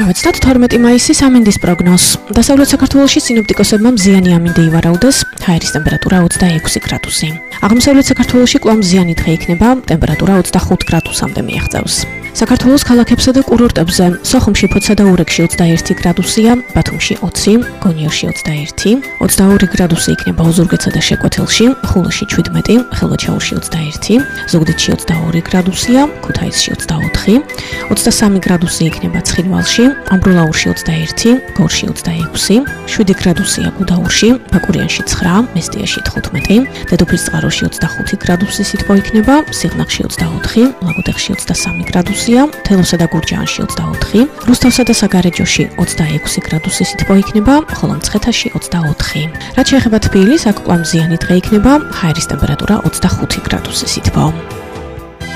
Გავეცდოთ 12 მაისის ამინდის პროგნოზს. დასავლეთ საქართველოში სინოპტიკოსებმა მზიანი ამინდი ივარაუდეს, ჰაერის ტემპერატურა 26 გრადუსი. აღმოსავლეთ საქართველოში კვლავ მზიანი დღე იქნება, ტემპერატურა 25 გრადუსამდე მიაღწევს. საქართველოს ქალაქებსა და კურორტებზე სოხუმში, ფოთსა და ურეკში 21 გრადუსია, ბათუმში 20, გონიორში 21, 22 გრადუსი იქნება ოზურგეთსა და შეკვეთილში, ხულოში 17, ხელვაჩაურში 21, ზუგდიდში 22 გრადუსია, ქუთაისში 24, 23 გრადუსი იქნება ცხინვალში, ამბროლაურში 21, გორში 26, 7 გრადუსია გუდაურში, ბაკურიანში 9, მესტიაში 15, დედოფლისწყაროში 25 გრადუსი სითბო იქნება, სიღნაღში 24, ლაგოდეხში 23 გრადუსი, თელავსა და გურჯაანში 24, რუსთავსა და საგარეჯოში 26 გრადუსი სითბო იქნება, ხოლო მცხეთაში 24. რაც შეეხება თბილისს, აქ კვლავ მზიანი დღე იქნება, ჰაერის ტემპერატურა 25 გრადუსი სითბო.